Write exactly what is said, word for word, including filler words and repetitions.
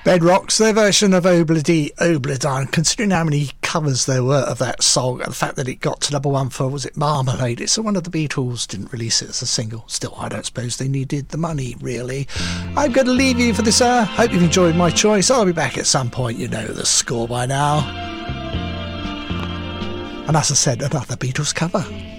Bedrocks, their version of Obladi Obladine, considering how many covers there were of that song, and the fact that it got to number one for, was it Marmalade? It's one of the Beatles didn't release it as a single. Still, I don't suppose they needed the money, really. I'm going to leave you for this hour. Hope you've enjoyed my choice. I'll be back at some point. You know the score by now. And as I said, another Beatles cover.